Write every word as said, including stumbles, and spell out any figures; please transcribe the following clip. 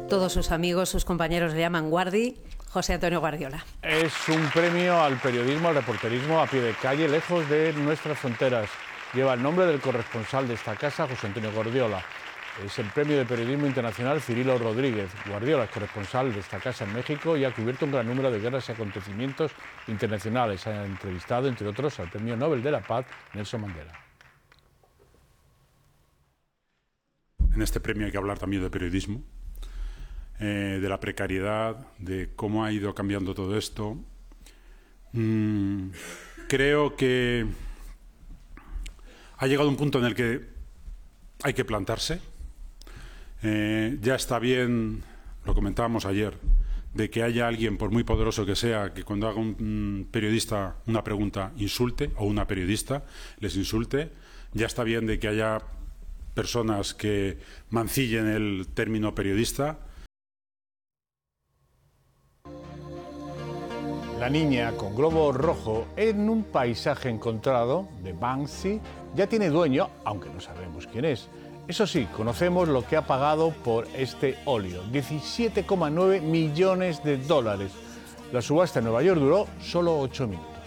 Todos sus amigos, sus compañeros le llaman Guardi. José Antonio Guardiola. Es un premio al periodismo, al reporterismo a pie de calle, lejos de nuestras fronteras. Lleva el nombre del corresponsal de esta casa, José Antonio Guardiola. Es el premio de periodismo internacional Cirilo Rodríguez. Guardiola es corresponsal de esta casa en México y ha cubierto un gran número de guerras y acontecimientos internacionales. Ha entrevistado, entre otros, al premio Nobel de la Paz, Nelson Mandela. En este premio hay que hablar también de periodismo, eh, de la precariedad, de cómo ha ido cambiando todo esto. Mm, creo que ha llegado un punto en el que hay que plantarse. Eh, ya está bien, lo comentábamos ayer, de que haya alguien, por muy poderoso que sea, que cuando haga un periodista una pregunta insulte, o una periodista les insulte. Ya está bien de que haya personas que mancillen el término periodista. La niña con globo rojo en un paisaje encontrado de Banksy ya tiene dueño, aunque no sabemos quién es. Eso sí, conocemos lo que ha pagado por este óleo, diecisiete coma nueve millones de dólares. La subasta en Nueva York duró solo ocho minutos.